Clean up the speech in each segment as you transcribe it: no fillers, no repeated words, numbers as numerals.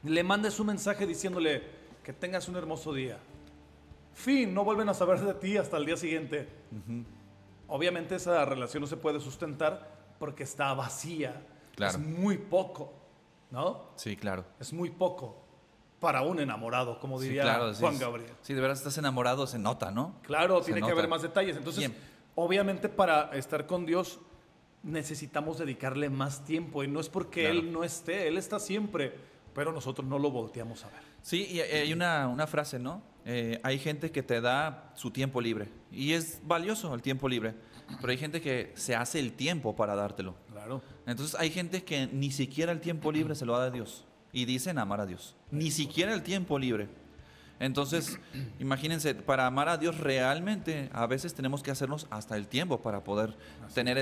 le mandes un mensaje diciéndole que tengas un hermoso día. Fin, no vuelven a saber de ti hasta el día siguiente. Obviamente esa relación no se puede sustentar porque está vacía. Claro. Es muy poco, ¿no? Sí, claro. Es muy poco para un enamorado, como Sí, diría claro, Juan Gabriel. Sí, de verdad estás enamorado, se nota, ¿no? Claro, Se tiene que nota. haber más detalles. Entonces, Bien. obviamente para estar con Dios necesitamos dedicarle más tiempo y no es porque Claro. Él no esté, Él está siempre, pero nosotros no lo volteamos a ver. Sí, y hay una frase, ¿no? Hay gente que te da su tiempo libre y es valioso el tiempo libre, pero hay gente que se hace el tiempo para dártelo. Claro. Entonces hay gente que ni siquiera el tiempo libre se lo da a Dios y dicen amar a Dios. Ni siquiera el tiempo libre. Entonces, imagínense, para amar a Dios realmente a veces tenemos que hacernos hasta el tiempo para poder tener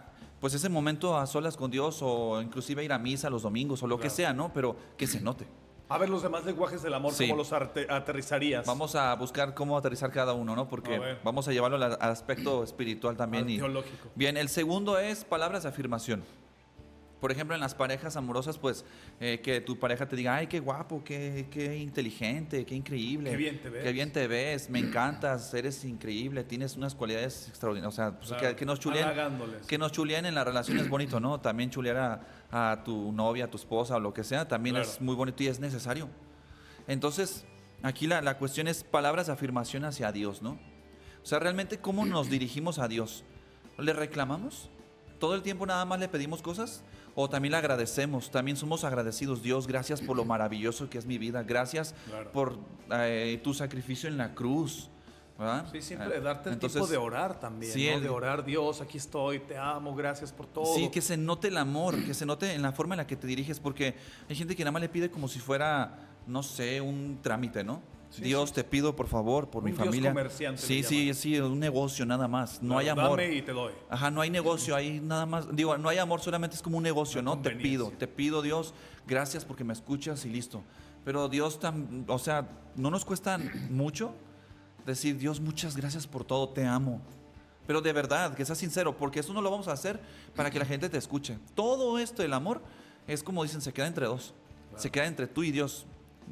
ese momento a solas con Dios o inclusive ir a misa los domingos o lo que Claro. sea, ¿no? Pero que se note. A ver los demás lenguajes del amor, Sí. ¿cómo los aterrizarías? Vamos a buscar cómo aterrizar cada uno, ¿no? A Porque ver. vamos a llevarlo al aspecto espiritual también. Al teológico. Bien, el segundo es palabras de afirmación. Por ejemplo, en las parejas amorosas, pues, que tu pareja te diga, ay, qué guapo, qué inteligente, qué increíble. Qué bien te ves. Qué bien te ves, me encantas, eres increíble, tienes unas cualidades extraordinarias. O sea, pues, Claro, que nos chuleen. halagándoles. Que nos chuleen en la relación es bonito, ¿no? También chulear a tu novia, a tu esposa o lo que sea, también Claro. es muy bonito y es necesario. Entonces, aquí la cuestión es palabras de afirmación hacia Dios, ¿no? O sea, realmente, ¿cómo nos dirigimos a Dios? ¿Le reclamamos? ¿Todo el tiempo nada más le pedimos cosas? ¿O también le agradecemos? También somos agradecidos. Dios, gracias por lo maravilloso que es mi vida. Gracias Claro. por tu sacrificio en la cruz. ¿Verdad? Sí, siempre darte el Entonces, tiempo de orar también, sí, ¿no? De orar, Dios, aquí estoy, te amo, gracias por todo. Sí, que se note el amor, que se note en la forma en la que te diriges, porque hay gente que nada más le pide como si fuera, no sé, un trámite, ¿no? Sí, Dios, sí. te pido por favor, por Un mi Dios familia. comerciante Sí, le sí, llaman. sí, un negocio nada más. No hay Claro, amor. Dame y te doy. Ajá, no hay negocio, hay nada más. Digo, no hay amor, solamente es como un negocio, Una ¿no? conveniencia. Te pido, Dios, gracias porque me escuchas y listo. Pero Dios, o sea, no nos cuesta mucho decir, Dios, muchas gracias por todo, te amo. Pero de verdad, que seas sincero, porque eso no lo vamos a hacer para que la gente te escuche. Todo esto, el amor, es como dicen, se queda entre dos. Claro. Se queda entre tú y Dios.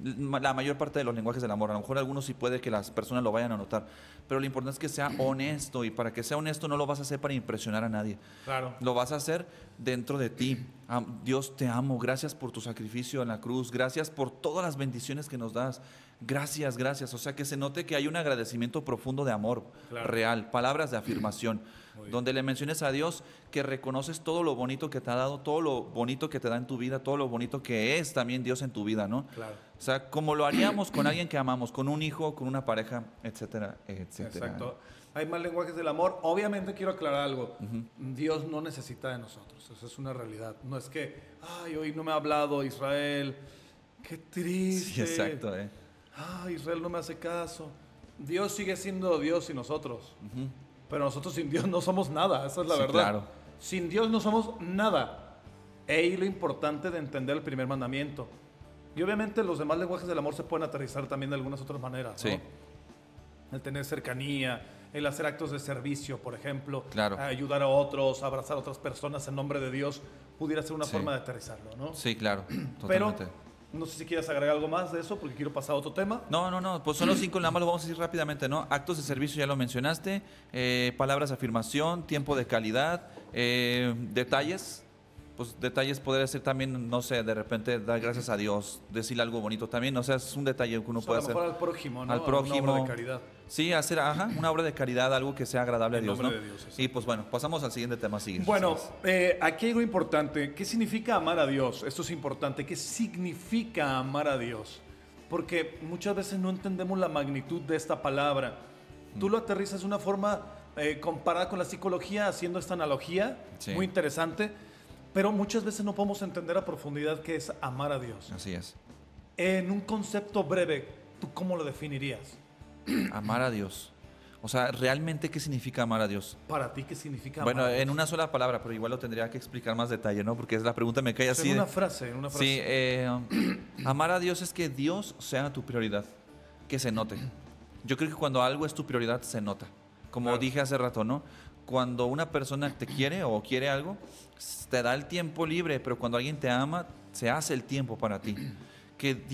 La mayor parte de los lenguajes del amor. A lo mejor algunos sí puede que las personas lo vayan a notar. Pero lo importante es que sea honesto. Y para que sea honesto no lo vas a hacer para impresionar a nadie. Claro. Lo vas a hacer dentro de ti. Dios, te amo. Gracias por tu sacrificio en la cruz. Gracias por todas las bendiciones que nos das. Gracias, gracias. O sea, que se note que hay un agradecimiento profundo de amor Claro. real. Palabras de afirmación. Muy bien. Donde le menciones a Dios que reconoces todo lo bonito que te ha dado, todo lo bonito que te da en tu vida, todo lo bonito que es también Dios en tu vida, ¿no? Claro. O sea, como lo haríamos con alguien que amamos, con un hijo, con una pareja, etcétera, etcétera. Exacto. Hay más lenguajes del amor. Obviamente quiero aclarar algo. Dios no necesita de nosotros. Eso es una realidad. No es que, ay, hoy no me ha hablado Israel. Qué triste. Sí, exacto, Israel no me hace caso. Dios sigue siendo Dios y nosotros. Ujú. Pero nosotros sin Dios no somos nada. Esa es la Sí, verdad. claro. Sin Dios no somos nada. Y lo importante de entender el primer mandamiento. Y obviamente los demás lenguajes del amor se pueden aterrizar también de algunas otras maneras, ¿no? Sí. El tener cercanía, el hacer actos de servicio, por ejemplo, Claro. ayudar a otros, abrazar a otras personas en nombre de Dios, pudiera ser una Sí. forma de aterrizarlo, ¿no? Sí, claro, Pero totalmente. no sé si quieres agregar algo más de eso, porque quiero pasar a otro tema. No, pues son los 5, nada más lo vamos a decir rápidamente, ¿no? Actos de servicio, ya lo mencionaste, palabras de afirmación, tiempo de calidad, detalles. Pues detalles podría ser también, no sé, de repente dar gracias a Dios, decirle algo bonito también, o sea, es un detalle que uno O sea, puede a lo mejor hacer. al prójimo, ¿no? Al prójimo. Una obra de caridad. Sí, hacer una obra de caridad, algo que sea agradable a En Dios, ¿no? nombre de Dios, exacto. Y pues bueno, pasamos al siguiente tema. Sigue. Bueno, aquí hay algo importante. ¿Qué significa amar a Dios? Esto es importante. ¿Qué significa amar a Dios? Porque muchas veces no entendemos la magnitud de esta palabra. Tú lo aterrizas de una forma comparada con la psicología, haciendo esta analogía, Sí. muy interesante, pero muchas veces no podemos entender a profundidad qué es amar a Dios. Así es. En un concepto breve, ¿tú cómo lo definirías? Amar a Dios. O sea, ¿realmente qué significa amar a Dios? Para ti, ¿qué significa Bueno, amar a Dios? en una sola palabra, pero igual lo tendría que explicar más detalle, ¿no? Porque es la pregunta me cae así. En una frase, en una frase. Sí, amar a Dios es que Dios sea tu prioridad, que se note. Yo creo que cuando algo es tu prioridad, se nota. Como Claro. dije hace rato, ¿no? Cuando una persona te quiere o quiere algo, te da el tiempo libre, pero cuando alguien te ama, se hace el tiempo para ti. que